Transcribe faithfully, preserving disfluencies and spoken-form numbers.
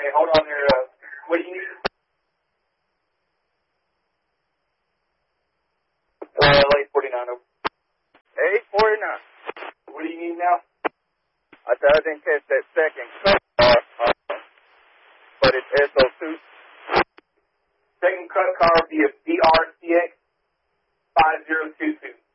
Hey, hold on there. Uh, what do you need? Uh, late forty-nine. Over. eight forty-nine. What do you need now? I said I didn't catch that second cut car, uh, but it's S O two. Second cut car via B R C X five zero two two.